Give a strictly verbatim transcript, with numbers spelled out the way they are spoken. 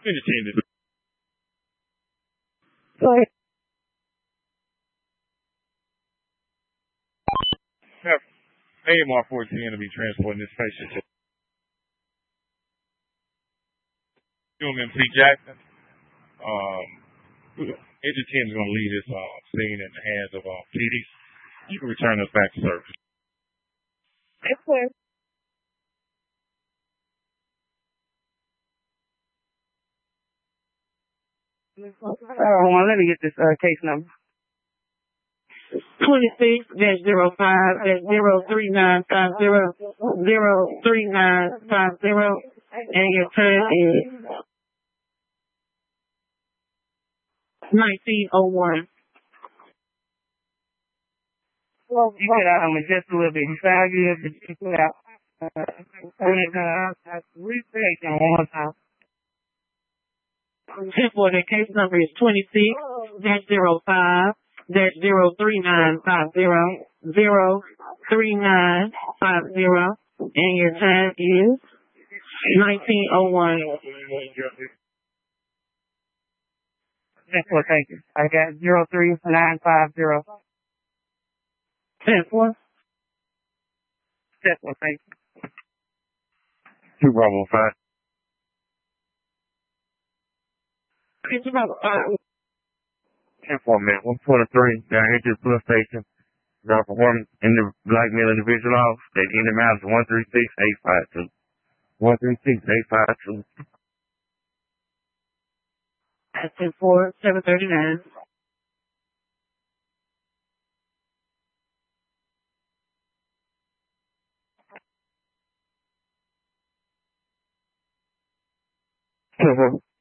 Independent. Sorry. Have A M R fourteen to be transporting this patient to Human P. Jackson. Um, Agent ten is going to leave this uh, scene in the hands of uh, P D. You can return us back to service. Yes, sir. Hold on, let me get this uh, case number. twenty-six dash zero five dash zero three nine five zero zero three nine five zero, and your time is nineteen oh one. Well, you get out on me just a little bit. You sound good, but you put out. Uh, uh, restate that one more time. For the case number is twenty-six dash zero five dash zero three nine five zero zero three nine five zero, and your time is nineteen oh one. That's what, thank you. I got zero three nine five zero. That's what? That's what, thank you. Two Bravo five. It's about, uh, ten four minute. one twenty-three down here to the police station. Got for one in the black male individual off. They in the mouth one three six eight five two. one three six eight five two. That's ten four seven thirty-nine. Mm-hmm.